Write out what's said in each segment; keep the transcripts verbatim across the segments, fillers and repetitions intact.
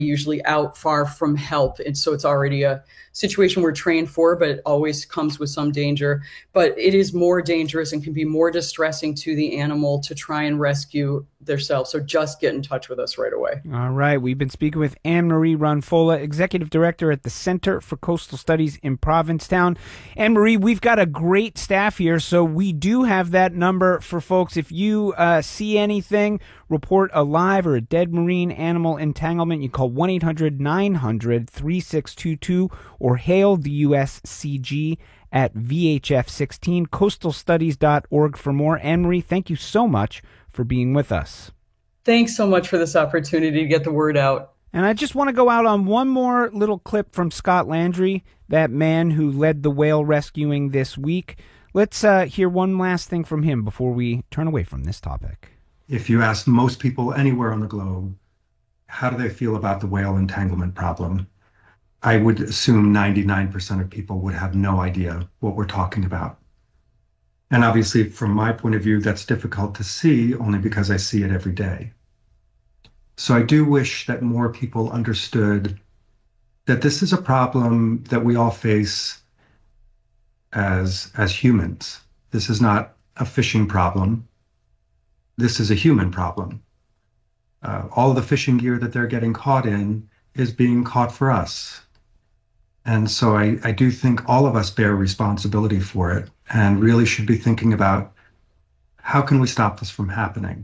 usually out far from help. And so it's already a situation we're trained for, but it always comes with some danger. But it is more dangerous and can be more distressing to the animal to try and rescue themselves. So just get in touch with us right away. All right. We've been speaking with Anne-Marie Ronfola, Executive Director at the Center for Coastal Studies in Provincetown. Anne-Marie, we've got a great staff here, so we do have that number for folks. If you uh, see anything, report a live or a dead marine animal entanglement, you call one eight hundred nine hundred thirty-six twenty-two or hail the U S C G at V H F sixteen, coastal studies dot org for more. Anne-Marie, thank you so much for being with us. Thanks so much for this opportunity to get the word out. And I just want to go out on one more little clip from Scott Landry, that man who led the whale rescuing this week. Let's uh, hear one last thing from him before we turn away from this topic. If you ask most people anywhere on the globe, how do they feel about the whale entanglement problem? I would assume ninety-nine percent of people would have no idea what we're talking about. And obviously, from my point of view, that's difficult to see only because I see it every day. So I do wish that more people understood that this is a problem that we all face as, as humans. This is not a fishing problem. This is a human problem. Uh, all the fishing gear that they're getting caught in is being caught for us. And so I, I do think all of us bear responsibility for it and really should be thinking about how can we stop this from happening?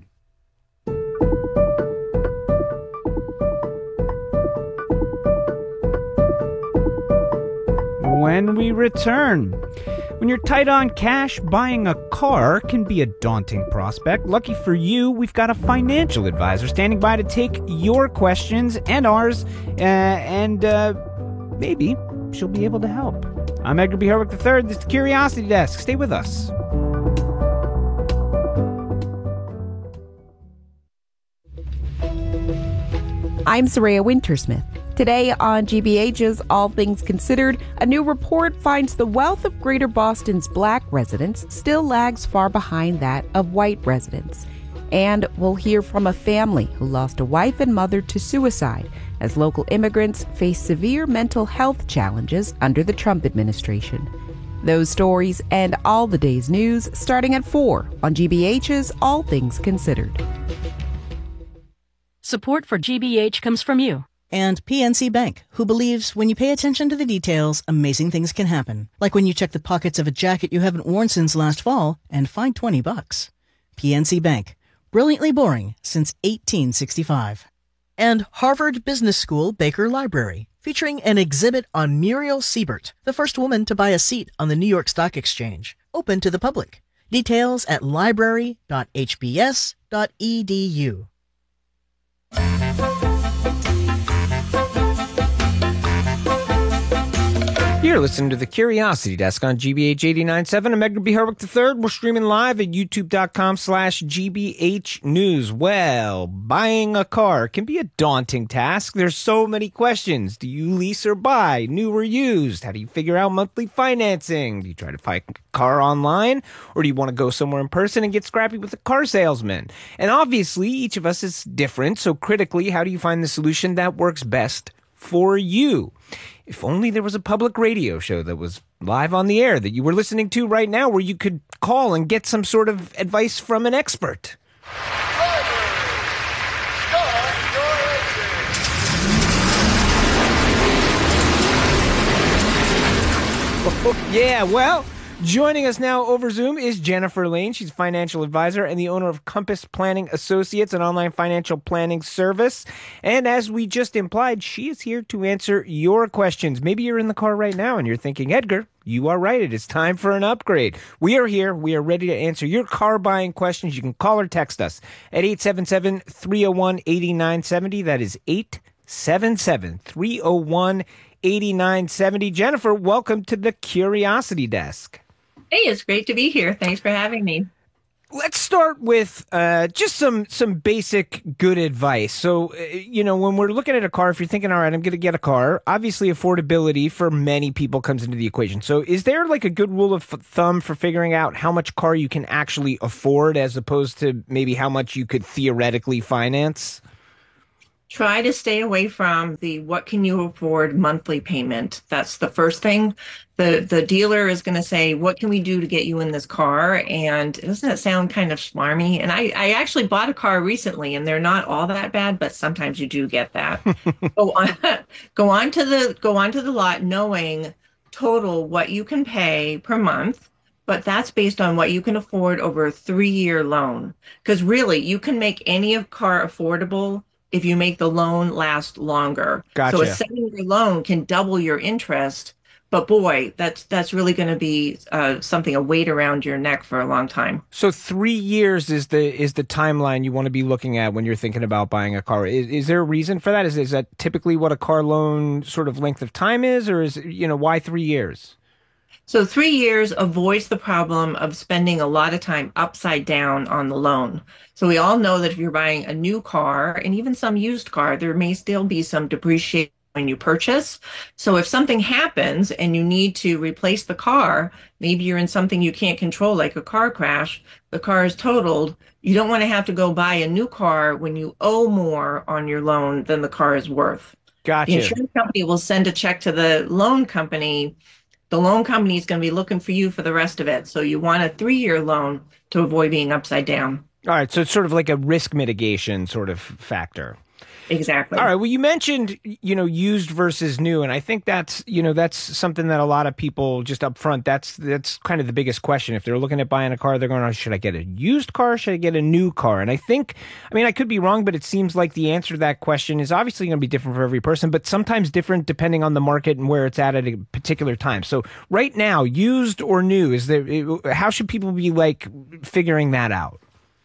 When we return, when you're tight on cash, buying a car can be a daunting prospect. Lucky for you, we've got a financial advisor standing by to take your questions and ours, uh, and uh, maybe she'll be able to help. I'm Edgar B. Herwick the third. This is the Curiosity Desk. Stay with us. I'm Soraya Wintersmith. Today on G B H's All Things Considered, a new report finds the wealth of Greater Boston's black residents still lags far behind that of white residents. And we'll hear from a family who lost a wife and mother to suicide as local immigrants face severe mental health challenges under the Trump administration. Those stories and all the day's news starting at four on G B H's All Things Considered. Support for G B H comes from you. And P N C Bank, who believes when you pay attention to the details, amazing things can happen. Like when you check the pockets of a jacket you haven't worn since last fall and find twenty bucks. P N C Bank, brilliantly boring since eighteen sixty-five. And Harvard Business School Baker Library, featuring an exhibit on Muriel Siebert, the first woman to buy a seat on the New York Stock Exchange, open to the public. Details at library dot h b s dot e d u. You're listening to the Curiosity Desk on G B H eighty-nine point seven. I'm Edgar B. Herwick the third. We're streaming live at youtube.com slash GBH News. Well, buying a car can be a daunting task. There's so many questions. Do you lease or buy, new or used? How do you figure out monthly financing? Do you try to find a car online? Or do you want to go somewhere in person and get scrappy with a car salesman? And obviously, each of us is different. So critically, how do you find the solution that works best for you? If only there was a public radio show that was live on the air that you were listening to right now where you could call and get some sort of advice from an expert. Oh, yeah, well, joining us now over Zoom is Jennifer Lane. She's a financial advisor and the owner of Compass Planning Associates, an online financial planning service. And as we just implied, she is here to answer your questions. Maybe you're in the car right now and you're thinking, Edgar, you are right. It is time for an upgrade. We are here. We are ready to answer your car buying questions. You can call or text us at eight seven seven, three oh one, eight nine seven oh. That is eight seven seven, three oh one, eight nine seven oh. Jennifer, welcome to the Curiosity Desk. Hey, it's great to be here. Thanks for having me. Let's start with uh, just some some basic good advice. So, uh, you know, when we're looking at a car, if you're thinking, all right, I'm going to get a car, obviously affordability for many people comes into the equation. So is there like a good rule of thumb for figuring out how much car you can actually afford as opposed to maybe how much you could theoretically finance? Try to stay away from the what can you afford monthly payment. That's the first thing. The the dealer is going to say, what can we do to get you in this car? And doesn't that sound kind of smarmy? And I, I actually bought a car recently and they're not all that bad, but sometimes you do get that. Go on, go on to the go on to the lot knowing total what you can pay per month, but that's based on what you can afford over a three-year loan. Because really, you can make any of car affordable if you make the loan last longer. Gotcha. So a seven-year loan can double your interest, but boy, that's that's really going to be uh, something a weight around your neck for a long time. So three years is the is the timeline you want to be looking at when you're thinking about buying a car. Is, is there a reason for that? Is is that typically what a car loan sort of length of time is, or is you know why three years? So three years avoids the problem of spending a lot of time upside down on the loan. So we all know that if you're buying a new car and even some used car, there may still be some depreciation when you purchase. So if something happens and you need to replace the car, maybe you're in something you can't control, like a car crash, the car is totaled. You don't want to have to go buy a new car when you owe more on your loan than the car is worth. Gotcha. The insurance company will send a check to the loan company. The loan company is going to be looking for you for the rest of it. So you want a three-year loan to avoid being upside down. All right. So it's sort of like a risk mitigation sort of factor. Exactly. All right. Well, you mentioned, you know, used versus new. And I think that's, you know, that's something that a lot of people just up front, that's, that's kind of the biggest question. If they're looking at buying a car, they're going, oh, should I get a used car? Should I get a new car? And I think, I mean, I could be wrong, but it seems like the answer to that question is obviously going to be different for every person, but sometimes different depending on the market and where it's at at a particular time. So right now, used or new, is there, how should people be like figuring that out?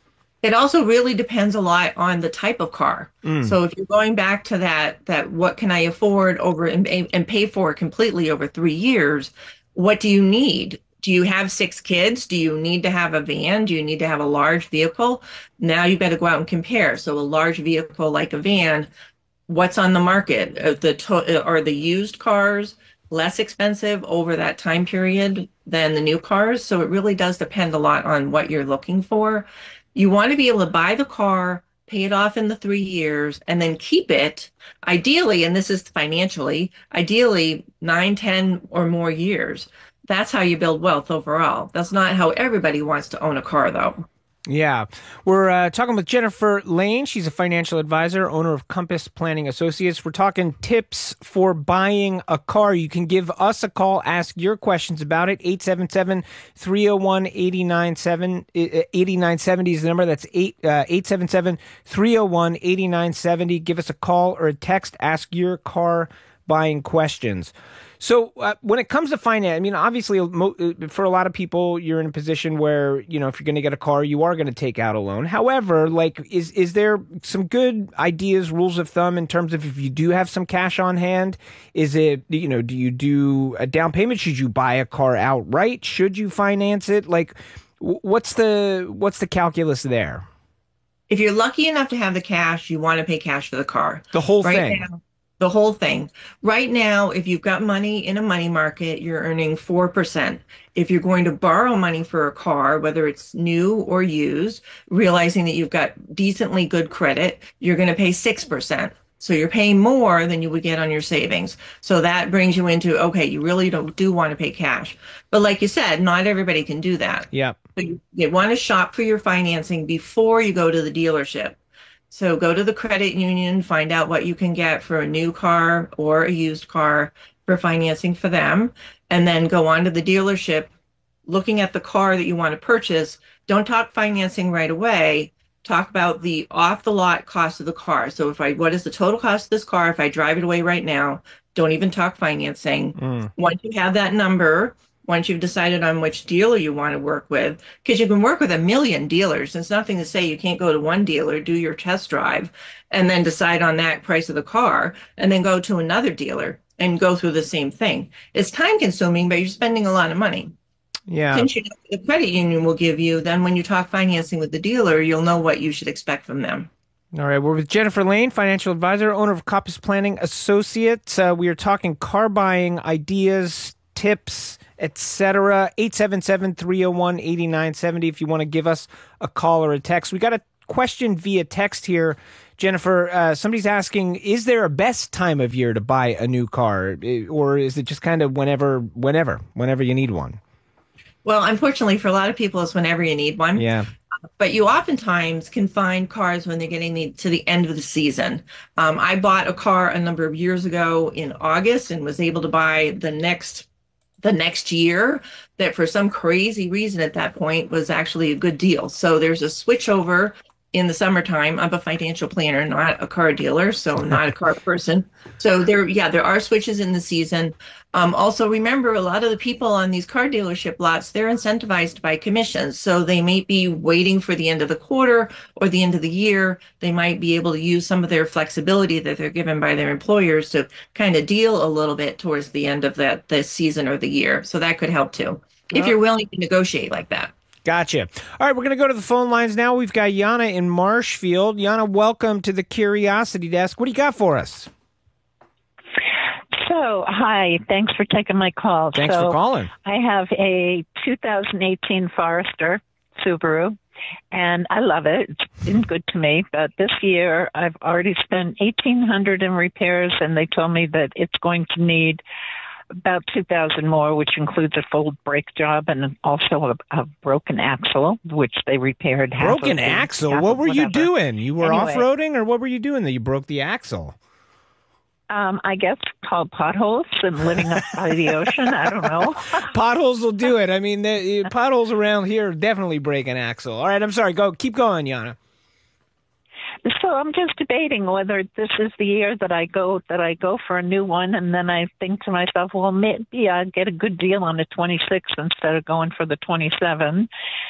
It also really depends a lot on the type of car. Mm. So if you're going back to that, that what can I afford over and, and pay for completely over three years, what do you need? Do you have six kids? Do you need to have a van? Do you need to have a large vehicle? Now you better go out and compare. So a large vehicle like a van, what's on the market? Are the, to- are the used cars less expensive over that time period than the new cars? So it really does depend a lot on what you're looking for. You want to be able to buy the car, pay it off in the three years, and then keep it, ideally, and this is financially, ideally nine, ten or more years. That's how you build wealth overall. That's not how everybody wants to own a car, though. Yeah. We're uh, talking with Jennifer Lane. She's a financial advisor, owner of Compass Planning Associates. We're talking tips for buying a car. You can give us a call, ask your questions about it. eight seven seven, three oh one, eight nine seven zero. eighty-nine seventy is the number. That's eight eight seven seven, three oh one, eight nine seven zero. Give us a call or a text. Ask your car buying questions. So uh, when it comes to finance, I mean, obviously, mo- for a lot of people, you're in a position where, you know, if you're going to get a car, you are going to take out a loan. However, like, is is there some good ideas, rules of thumb in terms of if you do have some cash on hand? Is it, you know, do you do a down payment? Should you buy a car outright? Should you finance it? Like, what's the what's the calculus there? If you're lucky enough to have the cash, you want to pay cash for the car. The whole right thing. Now, The whole thing. Right now, if you've got money in a money market, you're earning four percent. If you're going to borrow money for a car, whether it's new or used, realizing that you've got decently good credit, you're going to pay six percent. So you're paying more than you would get on your savings. So that brings you into, okay, you really don't do want to pay cash. But like you said, not everybody can do that. Yeah. So you, you want to shop for your financing before you go to the dealership. So go to the credit union, find out what you can get for a new car or a used car for financing for them, and then go on to the dealership looking at the car that you want to purchase. Don't talk financing right away. Talk about the off the lot cost of the car. So if I, what is the total cost of this car if I drive it away right now? Don't even talk financing. Mm. Once you have that number, once you've decided on which dealer you want to work with, because you can work with a million dealers. It's nothing to say you can't go to one dealer, do your test drive, and then decide on that price of the car, and then go to another dealer and go through the same thing. It's time consuming, but you're spending a lot of money. Yeah. Since you know what the credit union will give you, then when you talk financing with the dealer, you'll know what you should expect from them. All right, we're with Jennifer Lane, financial advisor, owner of Compass Planning Associates. Uh, we are talking car buying ideas, tips, et cetera. eight seven seven, three oh one, eight nine seven oh if you want to give us a call or a text. We got a question via text here. Jennifer, uh, somebody's asking, is there a best time of year to buy a new car, or is it just kind of whenever, whenever, whenever you need one? Well, unfortunately, for a lot of people, it's whenever you need one. Yeah. But you oftentimes can find cars when they're getting the, to the end of the season. Um, I bought a car a number of years ago in August and was able to buy the next the next year that for some crazy reason at that point was actually a good deal. So there's a switchover in the summertime. I'm a financial planner, not a car dealer, so I'm not a car person. So there, yeah, there are switches in the season. Um, also, remember, a lot of the people on these car dealership lots, they're incentivized by commissions. So they may be waiting for the end of the quarter or the end of the year. They might be able to use some of their flexibility that they're given by their employers to kind of deal a little bit towards the end of that the season or the year. So that could help too, if you're willing to negotiate like that. Gotcha. All right, we're going to go to the phone lines now. We've got Yana in Marshfield. Yana, welcome to the Curiosity Desk. What do you got for us? So, hi. Thanks for taking my call. Thanks so, for calling. I have a two thousand eighteen Forester Subaru, and I love it. It's been good to me. But this year, I've already spent eighteen hundred dollars in repairs, and they told me that it's going to need about two thousand more, which includes a full brake job and also a, a broken axle, which they repaired. Half Broken of the, axle? half What of were you whatever. doing? You were Anyway. off-roading, or what were you doing that you broke the axle? Um, I guess called potholes and living up by the ocean. I don't know. Potholes will do it. I mean, the, potholes around here definitely break an axle. All right, I'm sorry. Go, keep going, Yana. So I'm just debating whether this is the year that I go that I go for a new one, and then I think to myself, well, maybe I'd get a good deal on the twenty-six instead of going for the twenty-seven.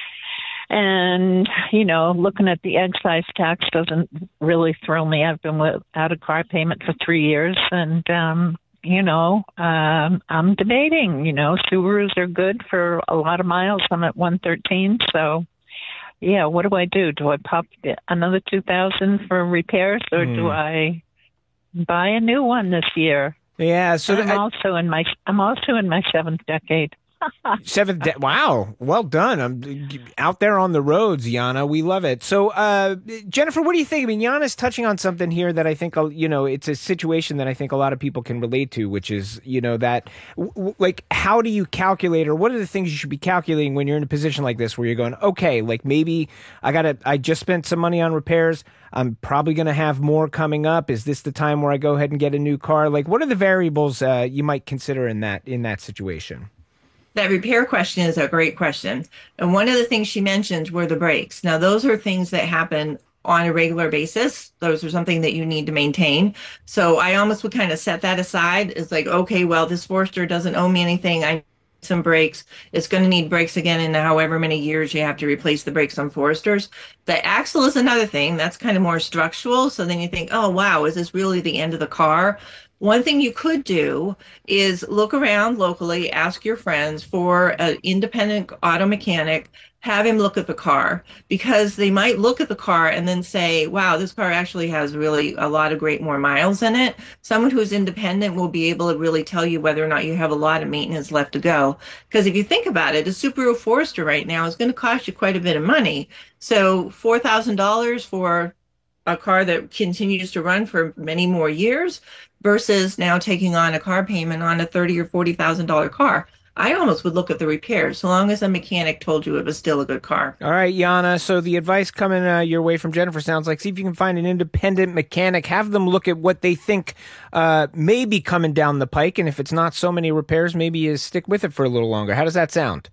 And, you know, looking at the excise tax doesn't really thrill me. I've been without a car payment for three years, and, um, you know, um, I'm debating. You know, Subarus are good for a lot of miles. I'm at one thirteen, so... Yeah, what do I do? Do I pop another two thousand for repairs, or mm. do I buy a new one this year? Yeah, so I'm I, also in my I'm also in my seventh decade. Seventh de- wow, well done. I'm out there on the roads, Yana. We love it. So, uh, Jennifer, what do you think? I mean, Yana's touching on something here that I think, you know, it's a situation that I think a lot of people can relate to, which is, you know, that, w- like, how do you calculate, or what are the things you should be calculating when you're in a position like this where you're going, okay, like maybe I got to, I just spent some money on repairs. I'm probably going to have more coming up. Is this the time where I go ahead and get a new car? Like, what are the variables uh, you might consider in that in that situation? That repair question is a great question. And one of the things she mentioned were the brakes. Now, those are things that happen on a regular basis. Those are something that you need to maintain. So I almost would kind of set that aside. It's like, okay, well, this Forester doesn't owe me anything. I need some brakes. It's going to need brakes again in however many years you have to replace the brakes on Foresters. The axle is another thing. That's kind of more structural. So then you think, oh, wow, is this really the end of the car? One thing you could do is look around locally, ask your friends for an independent auto mechanic, have him look at the car, because they might look at the car and then say, wow, this car actually has really a lot of great more miles in it. Someone who's independent will be able to really tell you whether or not you have a lot of maintenance left to go. Because if you think about it, a Subaru Forester right now is going to cost you quite a bit of money. So four thousand dollars for a car that continues to run for many more years versus now taking on a car payment on a thirty or forty thousand dollar car. I almost would look at the repairs, so long as a mechanic told you it was still a good car. All right, Yana. So the advice coming uh, your way from Jennifer sounds like, see if you can find an independent mechanic, have them look at what they think uh, may be coming down the pike, and if it's not so many repairs, maybe you stick with it for a little longer. How does that sound?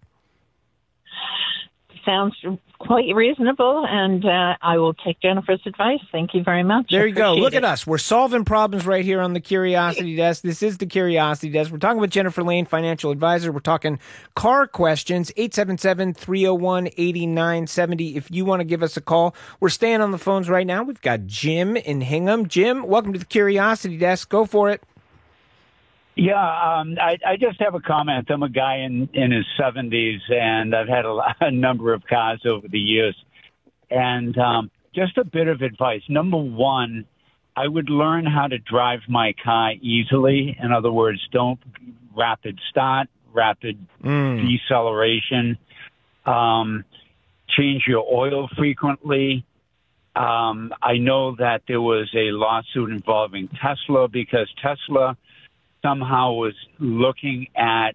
Sounds quite reasonable, and uh, I will take Jennifer's advice. Thank you very much. There you go. Look it. at us. We're solving problems right here on the Curiosity Desk. This is the Curiosity Desk. We're talking with Jennifer Lane, financial advisor. We're talking car questions, eight seven seven, three oh one, eight nine seven oh. If you want to give us a call, we're staying on the phones right now. We've got Jim in Hingham. Jim, welcome to the Curiosity Desk. Go for it. Yeah, um, I, I just have a comment. I'm a guy in, in his seventies, and I've had a, a number of cars over the years. And um, just a bit of advice. Number one, I would learn how to drive my car easily. In other words, don't rapid start, rapid mm. deceleration. Um, change your oil frequently. Um, I know that there was a lawsuit involving Tesla because Tesla somehow was looking at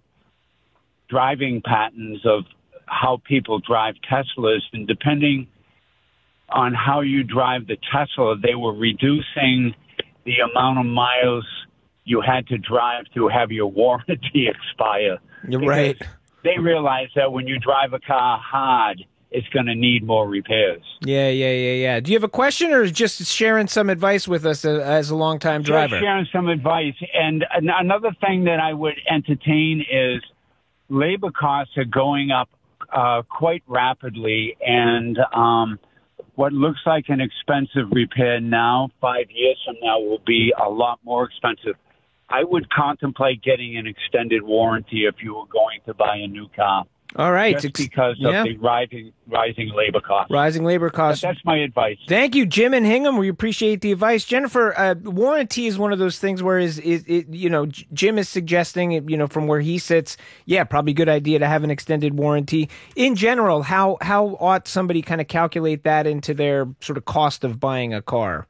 driving patterns of how people drive Teslas, and depending on how you drive the Tesla, they were reducing the amount of miles you had to drive to have your warranty expire. You're right. They realize that when you drive a car hard, it's going to need more repairs. Yeah, yeah, yeah, yeah. Do you have a question, or just sharing some advice with us uh, as a longtime driver? Just sharing some advice. And an- another thing that I would entertain is labor costs are going up uh, quite rapidly, and um, what looks like an expensive repair now, five years from now, will be a lot more expensive. I would contemplate getting an extended warranty if you were going to buy a new car. All right. Just because yeah. of the rising, rising labor costs. Rising labor costs. But that's my advice. Thank you, Jim and Hingham. We appreciate the advice. Jennifer, uh, warranty is one of those things where is, is it, you know, Jim is suggesting, you know, from where he sits, yeah, probably a good idea to have an extended warranty. In general, how, how ought somebody kind of calculate that into their sort of cost of buying a car?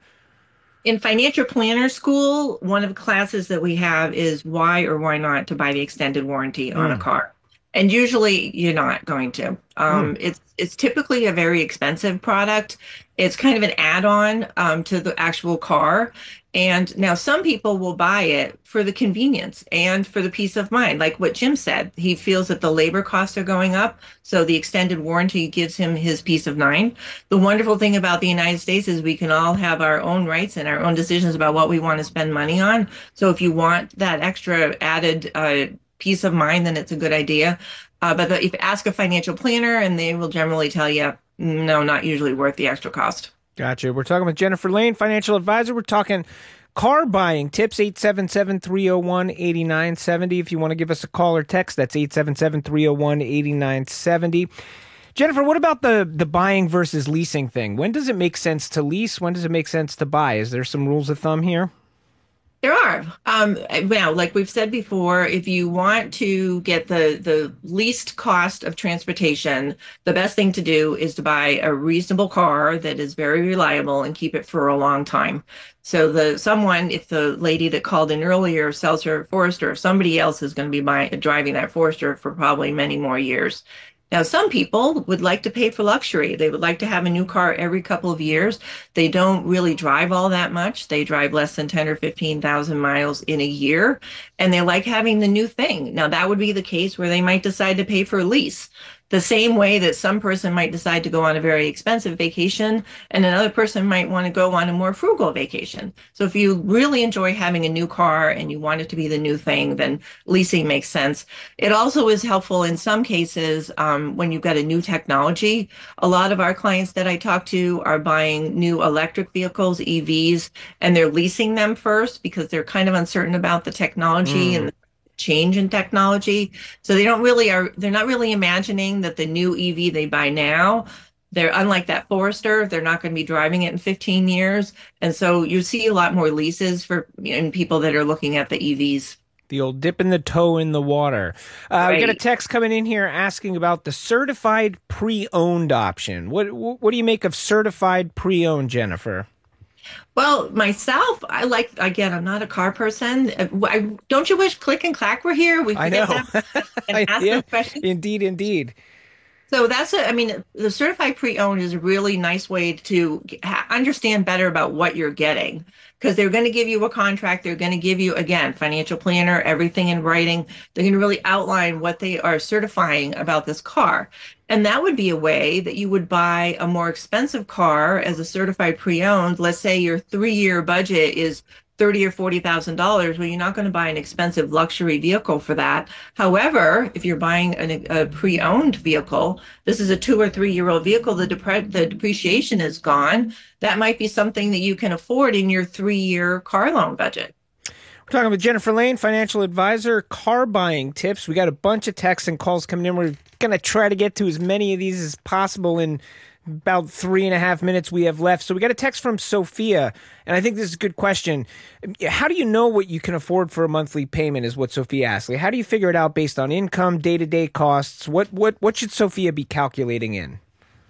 In financial planner school, one of the classes that we have is why or why not to buy the extended warranty on Mm. a car. And usually you're not going to. Um, mm. It's it's typically a very expensive product. It's kind of an add-on um, to the actual car. And now some people will buy it for the convenience and for the peace of mind. Like what Jim said, he feels that the labor costs are going up. So the extended warranty gives him his peace of mind. The wonderful thing about the United States is we can all have our own rights and our own decisions about what we want to spend money on. So if you want that extra added uh, peace of mind, then it's a good idea. Uh, but the, if you ask a financial planner, and they will generally tell you, no, not usually worth the extra cost. Gotcha. We're talking with Jennifer Lane, financial advisor. We're talking car buying tips, eight seven seven, three oh one, eight nine seven oh. If you want to give us a call or text, that's eight seven seven, three oh one, eight nine seven oh. Jennifer, what about the, the buying versus leasing thing? When does it make sense to lease? When does it make sense to buy? Is there some rules of thumb here? There are. Um, well, like we've said before, if you want to get the, the least cost of transportation, the best thing to do is to buy a reasonable car that is very reliable and keep it for a long time. So the someone, if the lady that called in earlier sells her Forester, somebody else is going to be buying, driving that Forester for probably many more years. Now, some people would like to pay for luxury. They would like to have a new car every couple of years. They don't really drive all that much. They drive less than ten or fifteen thousand miles in a year, and they like having the new thing. Now, that would be the case where they might decide to pay for a lease. The same way that some person might decide to go on a very expensive vacation and another person might want to go on a more frugal vacation. So if you really enjoy having a new car and you want it to be the new thing, then leasing makes sense. It also is helpful in some cases um, when you've got a new technology. A lot of our clients that I talk to are buying new electric vehicles, E Vs, and they're leasing them first because they're kind of uncertain about the technology mm. and the change in technology. So they don't really are, they're not really imagining that the new E V they buy now, they're unlike that Forester, they're not going to be driving it in fifteen years. And so you see a lot more leases for you know, people that are looking at the E Vs. The old dipping the toe in the water. Uh, right. We got a text coming in here asking about the certified pre-owned option. What, what do you make of certified pre-owned, Jennifer? Well, myself, I like, again, I'm not a car person. I, don't you wish Click and Clack were here? We could I know. Get them and ask yeah, them questions. Indeed, indeed. So that's a, I mean, the certified pre-owned is a really nice way to ha- understand better about what you're getting, because they're going to give you a contract. They're going to give you, again, financial planner, everything in writing. They're going to really outline what they are certifying about this car. And that would be a way that you would buy a more expensive car as a certified pre-owned. Let's say your three-year budget is thirty or forty thousand dollars. Well, you're not going to buy an expensive luxury vehicle for that. However, if you're buying an, a pre-owned vehicle, this is a two or three year old vehicle. The, depre- the depreciation is gone. That might be something that you can afford in your three-year car loan budget. We're talking with Jennifer Lane, financial advisor, car buying tips. We got a bunch of texts and calls coming in. We're going to try to get to as many of these as possible in about three and a half minutes we have left. So we got a text from Sophia, and I think this is a good question. How do you know what you can afford for a monthly payment is what Sophia asked. Like, how do you figure it out based on income, day-to-day costs? What what what should Sophia be calculating in?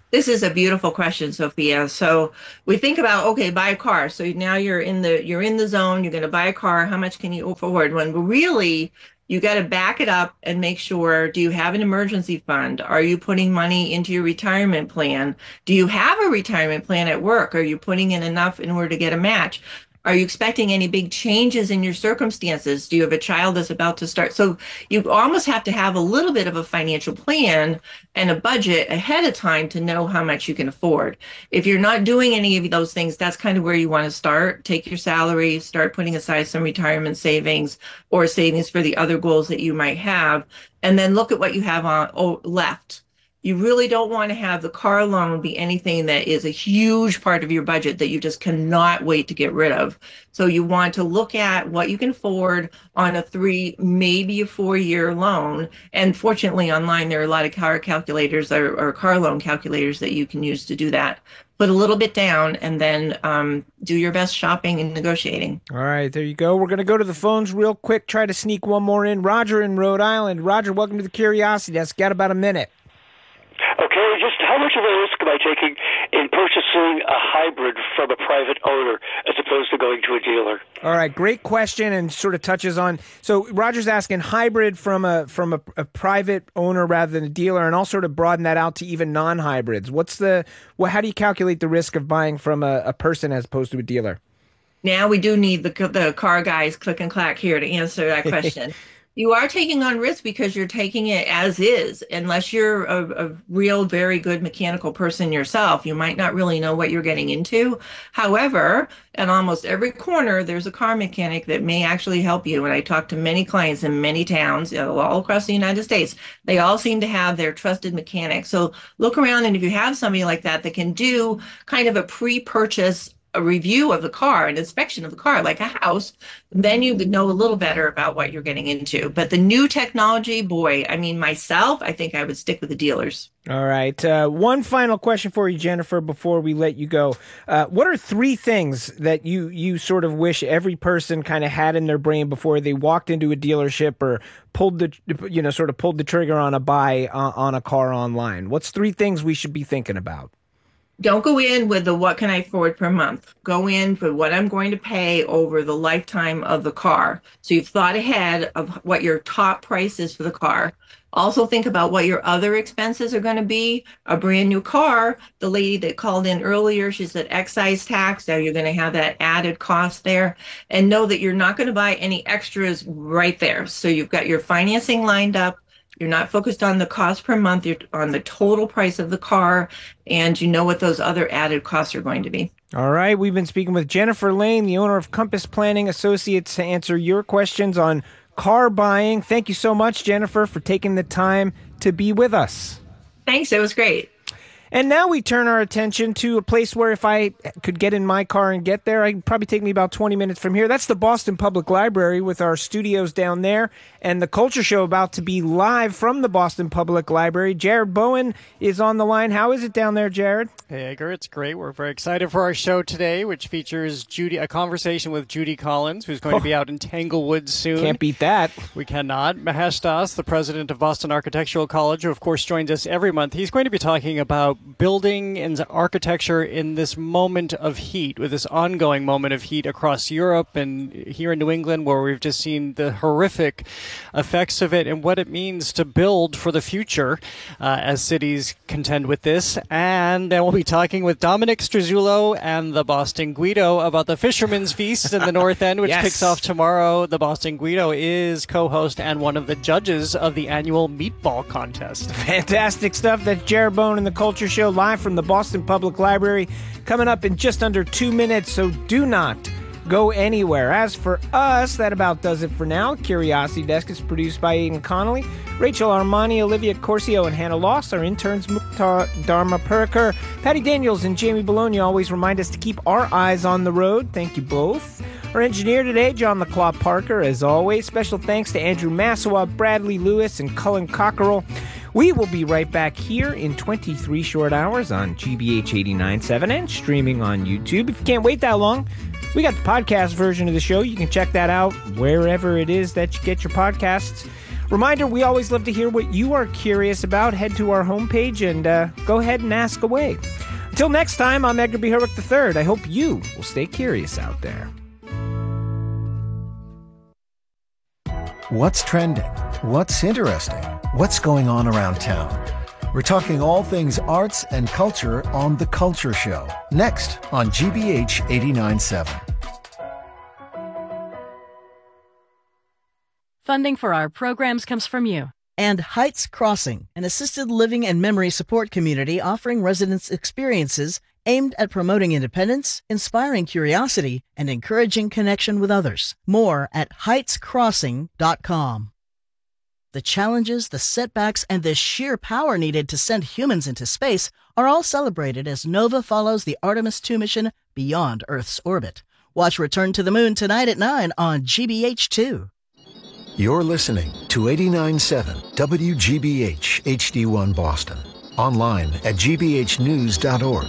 This is a beautiful question, Sophia. So we think about, okay, buy a car. So now you're in the you're in the zone, you're going to buy a car. How much can you afford? When really you got to back it up and make sure, do you have an emergency fund? Are you putting money into your retirement plan? Do you have a retirement plan at work? Are you putting in enough in order to get a match? Are you expecting any big changes in your circumstances? Do you have a child that's about to start? So you almost have to have a little bit of a financial plan and a budget ahead of time to know how much you can afford. If you're not doing any of those things, that's kind of where you want to start. Take your salary, start putting aside some retirement savings or savings for the other goals that you might have, and then look at what you have on oh, left. You really don't want to have the car loan be anything that is a huge part of your budget that you just cannot wait to get rid of. So you want to look at what you can afford on a three, maybe a four-year loan. And fortunately, online, there are a lot of car calculators or, or car loan calculators that you can use to do that. Put a little bit down and then um, do your best shopping and negotiating. All right, there you go. We're going to go to the phones real quick, try to sneak one more in. Roger in Rhode Island. Roger, welcome to the Curiosity Desk. Got about a minute. Okay, just how much of a risk am I taking in purchasing a hybrid from a private owner as opposed to going to a dealer? All right, great question, and sort of touches on. So Roger's asking hybrid from a from a, a private owner rather than a dealer, and I'll sort of broaden that out to even non-hybrids. What's the well? How do you calculate the risk of buying from a, a person as opposed to a dealer? Now we do need the the car guys, click and clack, here to answer that question. You are taking on risk because you're taking it as is. Unless you're a, a real, very good mechanical person yourself, you might not really know what you're getting into. However, at almost every corner, there's a car mechanic that may actually help you. And I talk to many clients in many towns, you know, all across the United States. They all seem to have their trusted mechanic. So look around, and if you have somebody like that that can do kind of a pre-purchase a review of the car, an inspection of the car, like a house, then you know a little better about what you're getting into. But the new technology, boy, I mean, myself, I think I would stick with the dealers. All right. Uh, one final question for you, Jennifer, before we let you go. Uh, what are three things that you, you sort of wish every person kind of had in their brain before they walked into a dealership or pulled the, you know, sort of pulled the trigger on a buy uh, on a car online? What's three things we should be thinking about? Don't go in with the what can I afford per month. Go in for what I'm going to pay over the lifetime of the car. So you've thought ahead of what your top price is for the car. Also think about what your other expenses are going to be. A brand new car, the lady that called in earlier, she said excise tax. Now you're going to have that added cost there. And know that you're not going to buy any extras right there. So you've got your financing lined up. You're not focused on the cost per month. You're on the total price of the car, and you know what those other added costs are going to be. All right. We've been speaking with Jennifer Lane, the owner of Compass Planning Associates, to answer your questions on car buying. Thank you so much, Jennifer, for taking the time to be with us. Thanks. It was great. And now we turn our attention to a place where if I could get in my car and get there, it'd probably take me about twenty minutes from here. That's the Boston Public Library with our studios down there and the Culture Show about to be live from the Boston Public Library. Jared Bowen is on the line. How is it down there, Jared? Hey, Edgar, it's great. We're very excited for our show today, which features Judy, a conversation with Judy Collins, who's going oh, to be out in Tanglewood soon. Can't beat that. We cannot. Mahesh Das, the president of Boston Architectural College, who, of course, joins us every month. He's going to be talking about building and architecture in this moment of heat, with this ongoing moment of heat across Europe and here in New England, where we've just seen the horrific effects of it and what it means to build for the future uh, as cities contend with this. And then we'll be talking with Dominic Struzzulo and the Boston Guido about the Fisherman's Feast in the North End, which yes. kicks off tomorrow. The Boston Guido is co-host and one of the judges of the annual meatball contest. Fantastic stuff. That's Jared Bowen and the Culture Show live from the Boston Public Library, coming up in just under two minutes, so do not go anywhere. As for us, that about does it for now. Curiosity Desk is produced by Aidan Connolly, Rachel Armani, Olivia Corcio, and Hannah Loss. Our interns, Mukhtar Dharma Purkar, Patty Daniels, and Jamie Bologna always remind us to keep our eyes on the road. Thank you both. Our engineer today, John LaClaw Parker, as always. Special thanks to Andrew Massawa, Bradley Lewis, and Cullen Cockerell. We will be right back here in twenty-three short hours on G B H eighty-nine point seven and streaming on YouTube. If you can't wait that long, we got the podcast version of the show. You can check that out wherever it is that you get your podcasts. Reminder, we always love to hear what you are curious about. Head to our homepage and uh, go ahead and ask away. Until next time, I'm Edgar B. Herwick the third. I hope you will stay curious out there. What's trending? What's interesting? What's going on around town? We're talking all things arts and culture on The Culture Show, next on G B H eighty-nine point seven. Funding for our programs comes from you. And Heights Crossing, an assisted living and memory support community offering residents experiences aimed at promoting independence, inspiring curiosity, and encouraging connection with others. More at heights crossing dot com. The challenges, the setbacks, and the sheer power needed to send humans into space are all celebrated as NOVA follows the Artemis two mission beyond Earth's orbit. Watch Return to the Moon tonight at nine on G B H two. You're listening to eighty-nine point seven W G B H H D one Boston. Online at g b h news dot org.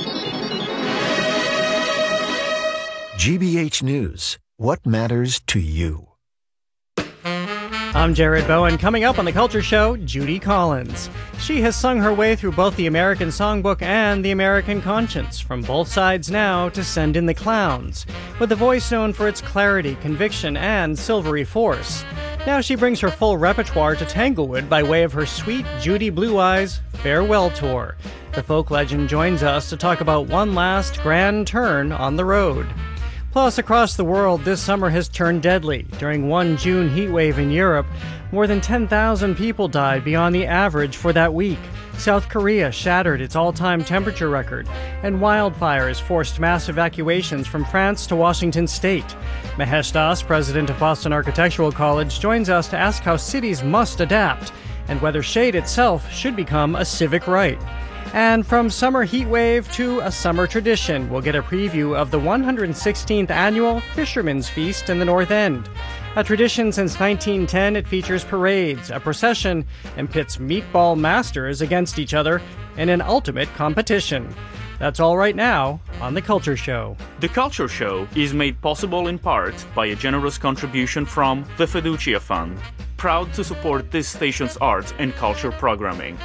G B H News. What matters to you? I'm Jared Bowen. Coming up on The Culture Show, Judy Collins. She has sung her way through both the American Songbook and the American Conscience, from Both Sides Now to Send in the Clowns, with a voice known for its clarity, conviction, and silvery force. Now she brings her full repertoire to Tanglewood by way of her Sweet Judy Blue Eyes Farewell Tour. The folk legend joins us to talk about one last grand turn on the road. Plus, across the world, this summer has turned deadly. During one June heat wave in Europe, more than ten thousand people died beyond the average for that week. South Korea shattered its all-time temperature record, and wildfires forced mass evacuations from France to Washington state. Mahesh Das, president of Boston Architectural College, joins us to ask how cities must adapt, and whether shade itself should become a civic right. And from summer heat wave to a summer tradition, we'll get a preview of the one hundred sixteenth annual Fisherman's Feast in the North End. A tradition since nineteen ten, it features parades, a procession, and pits meatball masters against each other in an ultimate competition. That's all right now on The Culture Show. The Culture Show is made possible in part by a generous contribution from the Fiducia Fund, proud to support this station's arts and culture programming.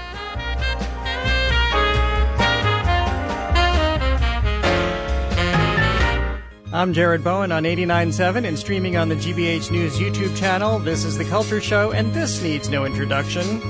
I'm Jared Bowen on eighty-nine point seven and streaming on the G B H News YouTube channel. This is The Culture Show, and this needs no introduction.